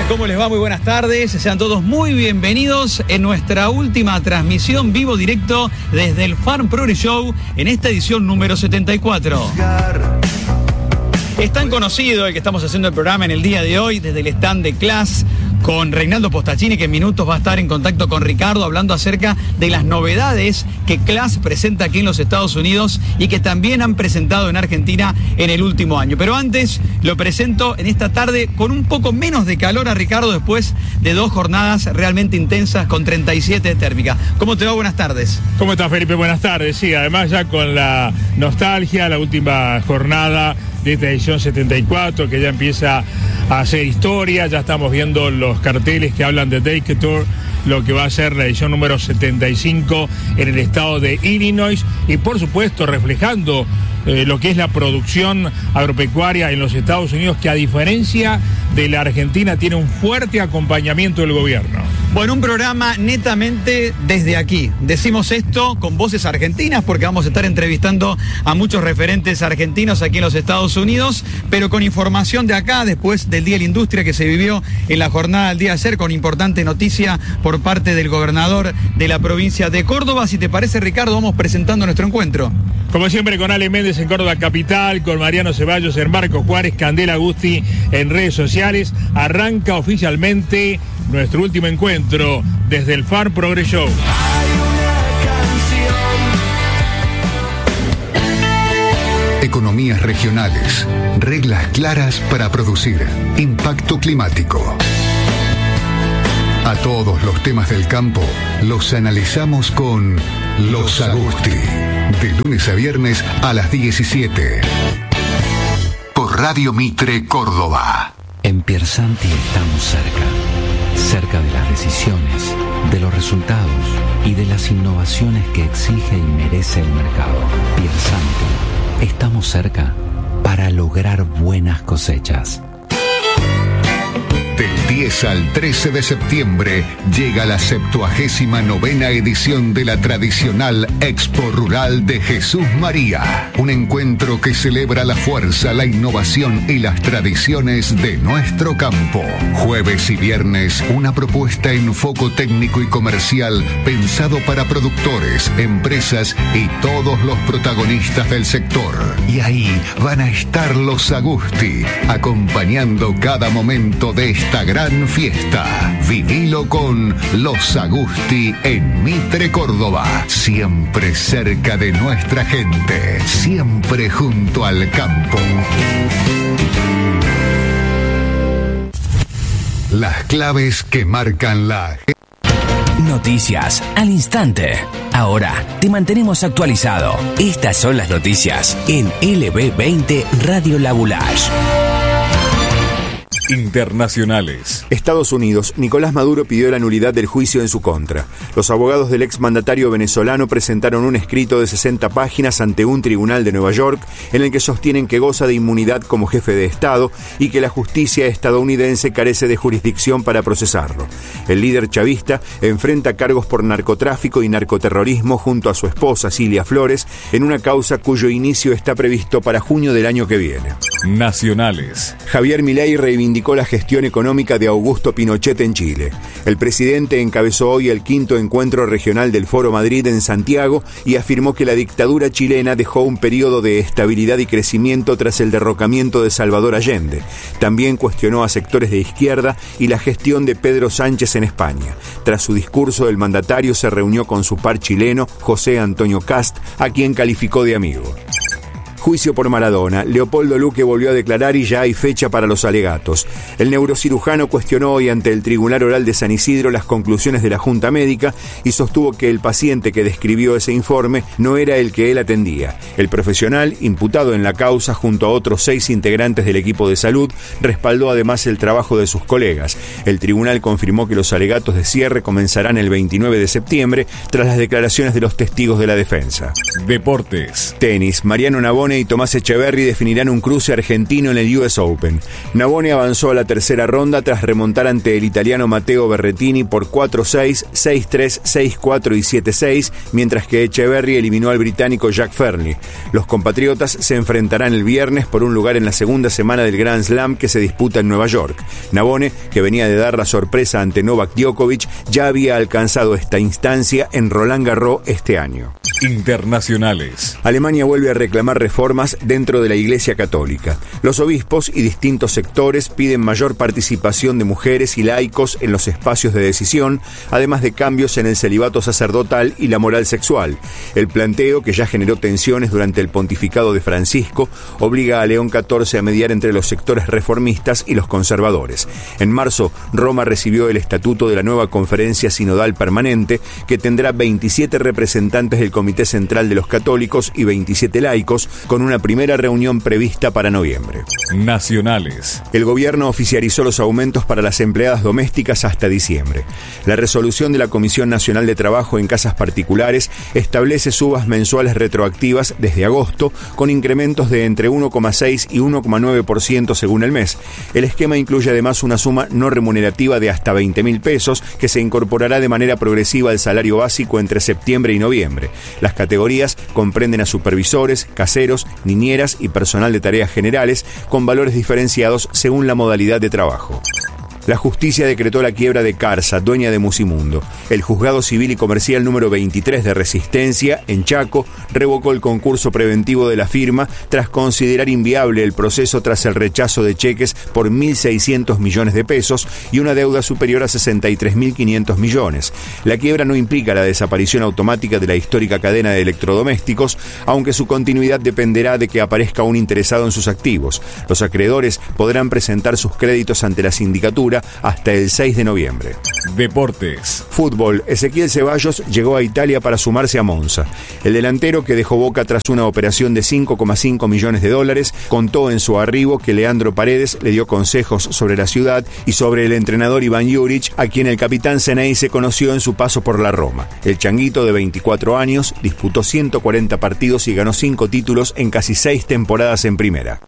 ¿Cómo les va? Muy buenas tardes. Sean todos muy bienvenidos en nuestra última transmisión vivo directo desde el Farm Progress Show en esta edición número 74. Es tan conocido el que estamos haciendo el programa en el día de hoy desde el stand de Class con Reinaldo Postachini, que en minutos va a estar en contacto con Ricardo hablando acerca de las novedades que Class presenta aquí en los Estados Unidos y que también han presentado en Argentina en el último año. Pero antes lo presento en esta tarde con un poco menos de calor a Ricardo después de 2 jornadas realmente intensas con 37 de térmica. ¿Cómo te va? Buenas tardes. ¿Cómo estás, Felipe? Buenas tardes. Sí, además ya con la nostalgia, la última jornada de esta edición 74 que ya empieza a hacer historia. Ya estamos viendo los carteles que hablan de Decatur, lo que va a ser la edición número 75 en el estado de Illinois y por supuesto reflejando lo que es la producción agropecuaria en los Estados Unidos, que a diferencia de la Argentina tiene un fuerte acompañamiento del gobierno. Bueno, un programa netamente desde aquí. Decimos esto con voces argentinas porque vamos a estar entrevistando a muchos referentes argentinos aquí en los Estados Unidos, pero con información de acá, después del Día de la Industria que se vivió en la jornada del día de ayer, con importante noticia por parte del gobernador de la provincia de Córdoba. Si te parece, Ricardo, vamos presentando nuestro encuentro. Como siempre, con Ale Méndez en Córdoba Capital, con Mariano Ceballos en Marcos Juárez, Candela Agusti en redes sociales. Arranca oficialmente nuestro último encuentro desde el Farm Progress Show. Economías regionales, reglas claras para producir, impacto climático. A todos los temas del campo los analizamos con Los Agusti, de lunes a viernes a las 17. Por Radio Mitre Córdoba. En Piersanti estamos cerca de las decisiones, de los resultados y de las innovaciones que exige y merece el mercado. Piersanti, estamos cerca para lograr buenas cosechas. Del 10 al 13 de septiembre llega la 79ª edición de la tradicional Expo Rural de Jesús María. Un encuentro que celebra la fuerza, la innovación y las tradiciones de nuestro campo. Jueves y viernes, una propuesta en foco técnico y comercial pensado para productores, empresas y todos los protagonistas del sector. Y ahí van a estar los Agusti, acompañando cada momento de esta gran fiesta. Vivilo con Los Agusti en Mitre Córdoba. Siempre cerca de nuestra gente. Siempre junto al campo. Las claves que marcan la... Noticias al instante. Ahora te mantenemos actualizado. Estas son las noticias en LB20 Radio Labulash. Internacionales. Estados Unidos. Nicolás Maduro pidió la nulidad del juicio en su contra. Los abogados del exmandatario venezolano presentaron un escrito de 60 páginas ante un tribunal de Nueva York en el que sostienen que goza de inmunidad como jefe de Estado y que la justicia estadounidense carece de jurisdicción para procesarlo. El líder chavista enfrenta cargos por narcotráfico y narcoterrorismo junto a su esposa Cilia Flores en una causa cuyo inicio está previsto para junio del año que viene. Nacionales. Javier Milei reivindicó la gestión económica de Augusto Pinochet en Chile. El presidente encabezó hoy el 5º encuentro regional del Foro Madrid en Santiago y afirmó que la dictadura chilena dejó un periodo de estabilidad y crecimiento tras el derrocamiento de Salvador Allende. También cuestionó a sectores de izquierda y la gestión de Pedro Sánchez en España. Tras su discurso, el mandatario se reunió con su par chileno, José Antonio Cast, a quien calificó de amigo. Juicio por Maradona. Leopoldo Luque volvió a declarar y ya hay fecha para los alegatos. El neurocirujano cuestionó hoy ante el Tribunal Oral de San Isidro las conclusiones de la Junta Médica y sostuvo que el paciente que describió ese informe no era el que él atendía. El profesional, imputado en la causa junto a otros 6 integrantes del equipo de salud, respaldó además el trabajo de sus colegas. El tribunal confirmó que los alegatos de cierre comenzarán el 29 de septiembre tras las declaraciones de los testigos de la defensa. Deportes. Tenis. Mariano Navone Navone y Tomás Echeverry definirán un cruce argentino en el US Open. Navone avanzó a la tercera ronda tras remontar ante el italiano Matteo Berrettini por 4-6, 6-3, 6-4 y 7-6, mientras que Echeverry eliminó al británico Jack Fearnley. Los compatriotas se enfrentarán el viernes por un lugar en la segunda semana del Grand Slam que se disputa en Nueva York. Navone, que venía de dar la sorpresa ante Novak Djokovic, ya había alcanzado esta instancia en Roland Garros este año. Internacionales. Alemania vuelve a reclamar reformas dentro de la Iglesia Católica. Los obispos y distintos sectores piden mayor participación de mujeres y laicos en los espacios de decisión, además de cambios en el celibato sacerdotal y la moral sexual. El planteo, que ya generó tensiones durante el pontificado de Francisco, obliga a León XIV a mediar entre los sectores reformistas y los conservadores. En marzo, Roma recibió el estatuto de la nueva Conferencia Sinodal Permanente, que tendrá 27 representantes del Comité Central de los Católicos y 27 laicos, con una primera reunión prevista para noviembre. Nacionales. El gobierno oficializó los aumentos para las empleadas domésticas hasta diciembre. La resolución de la Comisión Nacional de Trabajo en Casas Particulares establece subas mensuales retroactivas desde agosto, con incrementos de entre 1,6 y 1,9% según el mes. El esquema incluye además una suma no remunerativa de hasta 20.000 pesos que se incorporará de manera progresiva al salario básico entre septiembre y noviembre. Las categorías comprenden a supervisores, caseros, niñeras y personal de tareas generales, con valores diferenciados según la modalidad de trabajo. La justicia decretó la quiebra de Carsa, dueña de Musimundo. El juzgado civil y comercial número 23 de Resistencia, en Chaco, revocó el concurso preventivo de la firma tras considerar inviable el proceso tras el rechazo de cheques por 1.600 millones de pesos y una deuda superior a 63.500 millones. La quiebra no implica la desaparición automática de la histórica cadena de electrodomésticos, aunque su continuidad dependerá de que aparezca un interesado en sus activos. Los acreedores podrán presentar sus créditos ante la sindicatura hasta el 6 de noviembre. Deportes. Fútbol. Ezequiel Ceballos llegó a Italia para sumarse a Monza. El delantero, que dejó Boca tras una operación de $5,5 millones, contó en su arribo que Leandro Paredes le dio consejos sobre la ciudad y sobre el entrenador Iván Juric, a quien el capitán Ceneice conoció en su paso por la Roma. El changuito, de 24 años, disputó 140 partidos y ganó 5 títulos en casi 6 temporadas en primera.